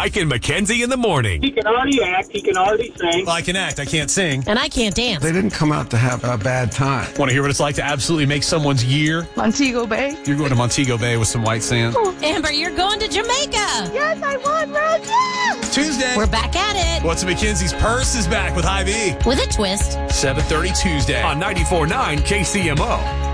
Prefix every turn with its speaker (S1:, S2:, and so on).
S1: Mike and Mackenzie in the morning.
S2: He can already act. He can already sing.
S3: Well, I can act. I can't sing.
S4: And I can't dance.
S5: They didn't come out to have a bad time.
S3: Want to hear what it's like to absolutely make someone's year?
S6: Montego Bay.
S3: You're going to Montego Bay with some white sand.
S4: Amber, you're going to Jamaica.
S6: Yes, I won, Rose. Yeah.
S3: It's Tuesday.
S4: We're back at it.
S3: What's Mackenzie's Purse is back with Hy-Vee.
S4: With a twist.
S3: 7:30 Tuesday
S1: On 94.9 KCMO.